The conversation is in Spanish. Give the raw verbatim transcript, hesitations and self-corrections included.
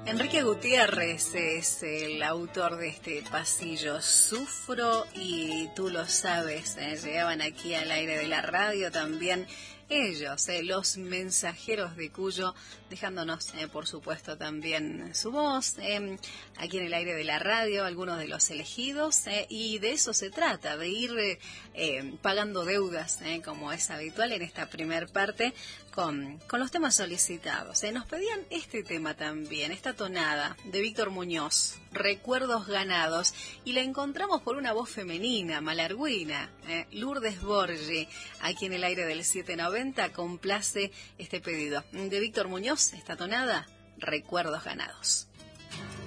Enrique Gutiérrez es el autor de este pasillo. Sufro y tú lo sabes. ¿eh? Llegaban aquí al aire de la radio también ellos, eh, los mensajeros de Cuyo, dejándonos, eh, por supuesto, también su voz eh, aquí en el aire de la radio, algunos de los elegidos, eh, y de eso se trata, de ir eh, eh, pagando deudas, eh, como es habitual en esta primer parte, con, con los temas solicitados. Eh. Nos pedían este tema también, esta tonada de Víctor Muñoz, Recuerdos Ganados, y la encontramos por una voz femenina, malargüina, eh, Lourdes Borgi, aquí en el aire del siete noventa, complace este pedido de Víctor Muñoz, esta tonada, Recuerdos Ganados.